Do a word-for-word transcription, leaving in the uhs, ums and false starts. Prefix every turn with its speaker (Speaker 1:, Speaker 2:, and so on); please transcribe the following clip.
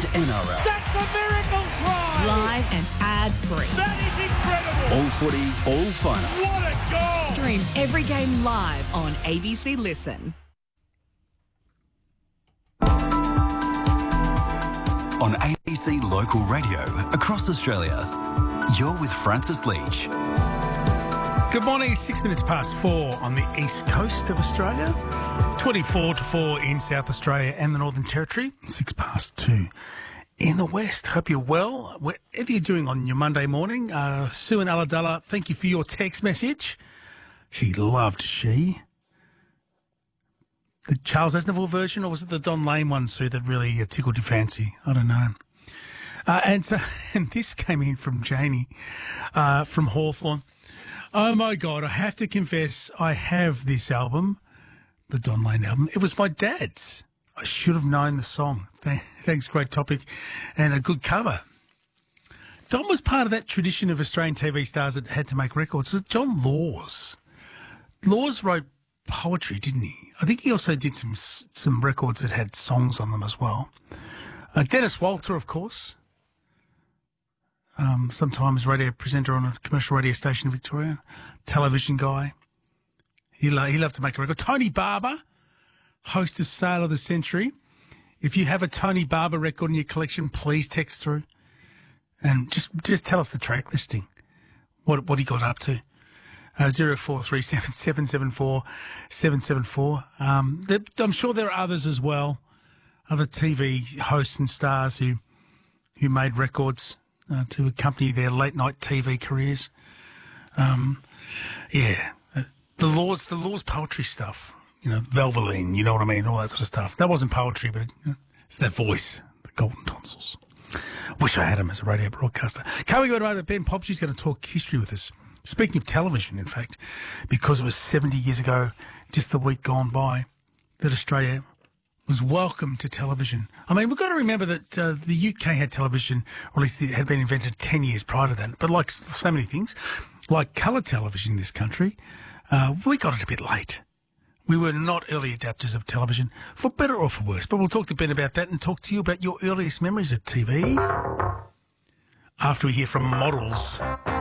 Speaker 1: and N R L.
Speaker 2: That's a miracle try!
Speaker 3: Live and ad-free.
Speaker 2: That is incredible!
Speaker 1: All footy, all finals.
Speaker 2: What a goal!
Speaker 3: Stream every game live on A B C Listen.
Speaker 1: On A B C Local Radio across Australia, you're with Francis Leach.
Speaker 4: Good morning, six minutes past four on the east coast of Australia, twenty-four to four in South Australia and the Northern Territory, six past two in the west. Hope you're well, whatever you're doing on your Monday morning. Uh, Sue in Ulladulla, thank you for your text message. She loved she. The Charles Aznavour version, or was it the Don Lane one, Sue, that really uh, tickled your fancy? I don't know. Uh, and so, and this came in from Janie uh, from Hawthorne. Oh, my God, I have to confess, I have this album, the Don Lane album. It was my dad's. I should have known the song. Thanks, great topic, and a good cover. Don was part of that tradition of Australian T V stars that had to make records. It was John Laws. Laws wrote poetry, didn't he? I think he also did some some records that had songs on them as well. Uh, Dennis Walter, of course. Um, sometimes radio presenter on a commercial radio station in Victoria, television guy. He, lo- he loved to make a record. Tony Barber, host of Sale of the Century. If you have a Tony Barber record in your collection, please text through and just just tell us the track listing, what what he got up to. Uh, zero four three seven seven seven four seven seven four. Um, there, I'm sure there are others as well, other T V hosts and stars who who made records Uh, to accompany their late-night T V careers. Um, yeah, uh, the Laws, the Laws poetry stuff, you know, Valvoline, you know what I mean, all that sort of stuff. That wasn't poetry, but you know, it's that voice, the golden tonsils. Wish I had him as a radio broadcaster. Can't we go to Ben Popsey's going to talk history with us? Speaking of television, in fact, because it was seventy years ago, just the week gone by, that Australia was welcome to television. I mean, we've got to remember that uh, the U K had television, or at least it had been invented ten years prior to that. But like so many things, like colour television in this country, uh, we got it a bit late. We were not early adapters of television, for better or for worse. But we'll talk to Ben about that and talk to you about your earliest memories of T V after we hear from Models.